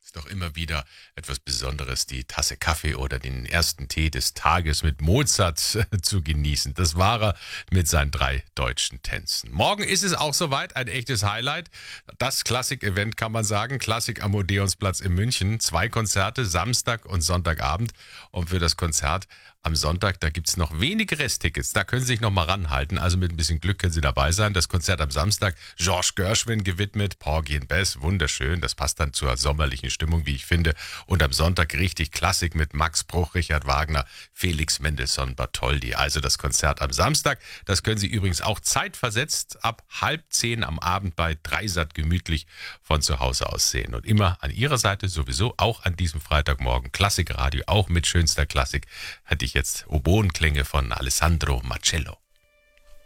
Ist doch immer wieder etwas Besonderes, die Tasse Kaffee oder den ersten Tee des Tages mit Mozart zu genießen. Das war er mit seinen 3 deutschen Tänzen. Morgen ist es auch soweit, ein echtes Highlight. Das Klassik-Event kann man sagen, Klassik am Odeonsplatz in München. 2 Konzerte, Samstag und Sonntagabend. Und für das Konzert am Sonntag, da gibt es noch wenige Resttickets. Da können Sie sich noch mal ranhalten. Also mit ein bisschen Glück können Sie dabei sein. Das Konzert am Samstag, Georges Gershwin gewidmet, Porgy and Bess, wunderschön. Das passt dann zur sommerlichen Stimmung, wie ich finde. Und am Sonntag richtig Klassik mit Max Bruch, Richard Wagner, Felix Mendelssohn Bartholdy. Also das Konzert am Samstag. Das können Sie übrigens auch zeitversetzt ab 9:30 am Abend bei Dreisat gemütlich von zu Hause aus sehen. Und immer an Ihrer Seite sowieso, auch an diesem Freitagmorgen, Klassikradio, auch mit schönster Klassik, hätte ich jetzt Oboenklänge von Alessandro Marcello.